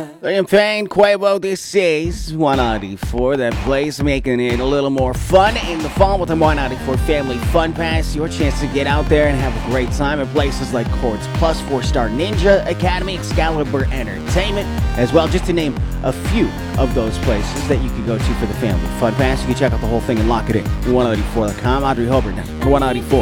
In fact, Quavo, this is 194. That plays making it a little more fun in the fall with the 194 Family Fun Pass. Your chance to get out there and have a great time at places like Chords Plus, 4-Star Ninja Academy, Excalibur Entertainment, as well, just to name a few of those places that you can go to for the Family Fun Pass. You can check out the whole thing and lock it in. 194.com. Audrey Hobart, 194.